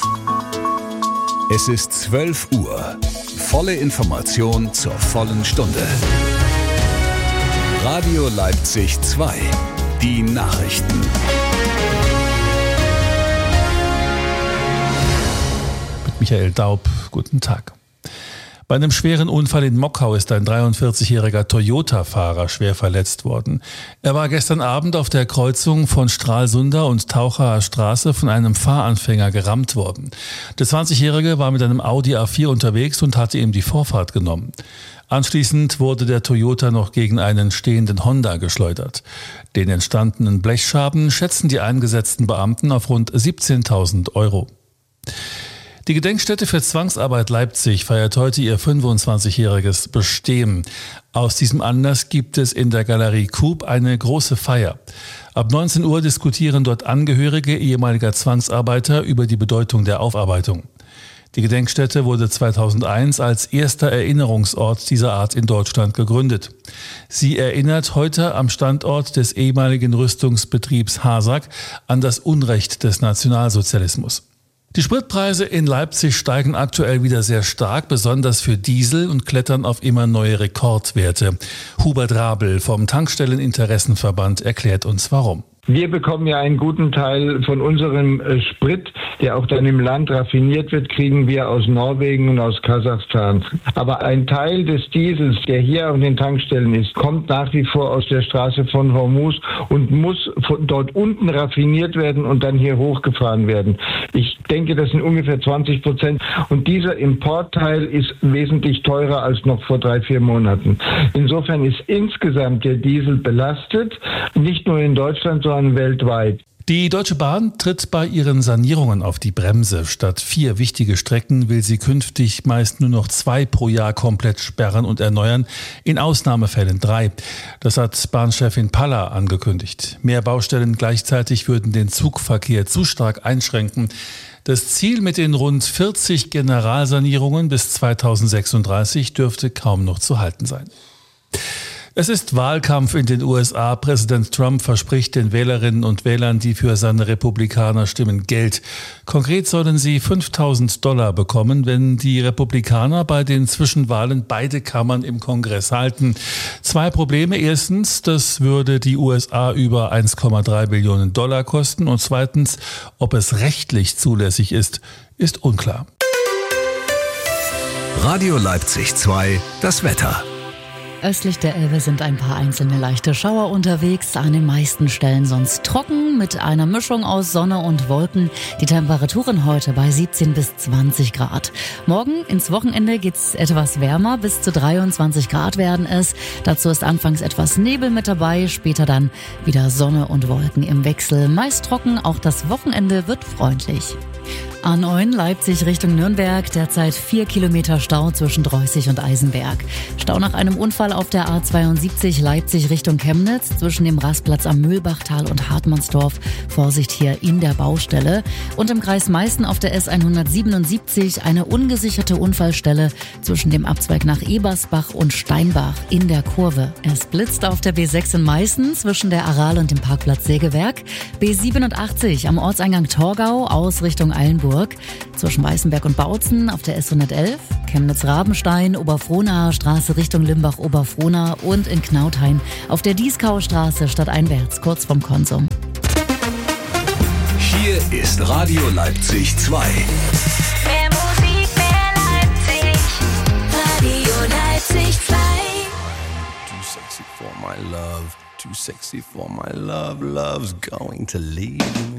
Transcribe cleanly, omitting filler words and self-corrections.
Es ist 12 Uhr. Volle Information zur vollen Stunde. Radio Leipzig 2. Die Nachrichten. Mit Michael Daub. Guten Tag. Bei einem schweren Unfall in Mockau ist ein 43-jähriger Toyota-Fahrer schwer verletzt worden. Er war gestern Abend auf der Kreuzung von Stralsunder und Tauchaer Straße von einem Fahranfänger gerammt worden. Der 20-Jährige war mit einem Audi A4 unterwegs und hatte ihm die Vorfahrt genommen. Anschließend wurde der Toyota noch gegen einen stehenden Honda geschleudert. Den entstandenen Blechschaden schätzen die eingesetzten Beamten auf rund 17.000 Euro. Die Gedenkstätte für Zwangsarbeit Leipzig feiert heute ihr 25-jähriges Bestehen. Aus diesem Anlass gibt es in der Galerie Coop eine große Feier. Ab 19 Uhr diskutieren dort Angehörige ehemaliger Zwangsarbeiter über die Bedeutung der Aufarbeitung. Die Gedenkstätte wurde 2001 als erster Erinnerungsort dieser Art in Deutschland gegründet. Sie erinnert heute am Standort des ehemaligen Rüstungsbetriebs HASAG an das Unrecht des Nationalsozialismus. Die Spritpreise in Leipzig steigen aktuell wieder sehr stark, besonders für Diesel, und klettern auf immer neue Rekordwerte. Hubert Rabel vom Tankstelleninteressenverband erklärt uns warum. Wir bekommen ja einen guten Teil von unserem Sprit, der auch dann im Land raffiniert wird, kriegen wir aus Norwegen und aus Kasachstan. Aber ein Teil des Diesels, der hier an den Tankstellen ist, kommt nach wie vor aus der Straße von Hormuz und muss von dort unten raffiniert werden und dann hier hochgefahren werden. Ich denke, das sind ungefähr 20%. Und dieser Importteil ist wesentlich teurer als noch vor 3-4 Monaten. Insofern ist insgesamt der Diesel belastet, nicht nur in Deutschland, sondern weltweit. Die Deutsche Bahn tritt bei ihren Sanierungen auf die Bremse. Statt 4 wichtige Strecken will sie künftig meist nur noch 2 pro Jahr komplett sperren und erneuern, in Ausnahmefällen 3. Das hat Bahnchefin Paller angekündigt. Mehr Baustellen gleichzeitig würden den Zugverkehr zu stark einschränken. Das Ziel mit den rund 40 Generalsanierungen bis 2036 dürfte kaum noch zu halten sein. Es ist Wahlkampf in den USA. Präsident Trump verspricht den Wählerinnen und Wählern, die für seine Republikaner stimmen, Geld. Konkret sollen sie $5.000 bekommen, wenn die Republikaner bei den Zwischenwahlen beide Kammern im Kongress halten. 2 Probleme. Erstens, das würde die USA über $1,3 Billionen kosten. Und zweitens, ob es rechtlich zulässig ist unklar. Radio Leipzig 2, das Wetter. Östlich der Elbe sind ein paar einzelne leichte Schauer unterwegs, an den meisten Stellen sonst trocken mit einer Mischung aus Sonne und Wolken. Die Temperaturen heute bei 17 bis 20 Grad. Morgen ins Wochenende geht's etwas wärmer, bis zu 23 Grad werden es. Dazu ist anfangs etwas Nebel mit dabei, später dann wieder Sonne und Wolken im Wechsel. Meist trocken, auch das Wochenende wird freundlich. A9 Leipzig Richtung Nürnberg, derzeit 4 Kilometer Stau zwischen Dreußig und Eisenberg. Stau nach einem Unfall auf der A72 Leipzig Richtung Chemnitz zwischen dem Rastplatz am Mühlbachtal und Hartmannsdorf. Vorsicht hier in der Baustelle. Und im Kreis Meißen auf der S177 eine ungesicherte Unfallstelle zwischen dem Abzweig nach Ebersbach und Steinbach in der Kurve. Es blitzt auf der B6 in Meißen zwischen der Aral und dem Parkplatz Sägewerk. B87 am Ortseingang Torgau aus Richtung Eilenburg. Zwischen Weißenberg und Bautzen auf der S111, Chemnitz-Rabenstein, Oberfrohnaer Straße Richtung Limbach-Oberfrohna und in Knauthain auf der Dieskauer Straße stadteinwärts, kurz vom Konsum. Hier ist Radio Leipzig 2. Mehr Musik, mehr Leipzig. Radio Leipzig 2. Too sexy for my love, too sexy for my love, love's going to leave me.